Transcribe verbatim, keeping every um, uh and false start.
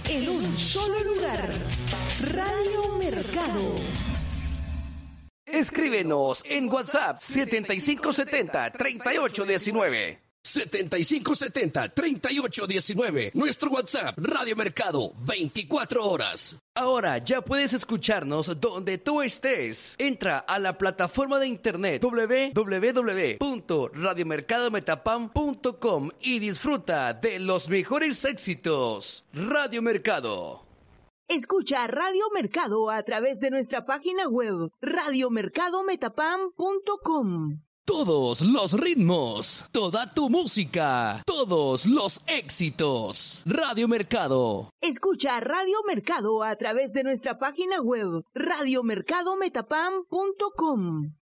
en un solo lugar. Radio Mercado. Escríbenos en WhatsApp setenta y cinco setenta, treinta y ocho diecinueve. setenta y cinco setenta, treinta y ocho diecinueve. Nuestro WhatsApp, Radio Mercado, veinticuatro horas. Ahora ya puedes escucharnos donde tú estés. Entra a la plataforma de internet doble u doble u doble u punto radio mercado metapam punto com y disfruta de los mejores éxitos. Radio Mercado. Escucha Radio Mercado a través de nuestra página web radio mercado metapam punto com. Todos los ritmos, toda tu música, todos los éxitos. Radio Mercado. Escucha Radio Mercado a través de nuestra página web radio mercado metapam punto com.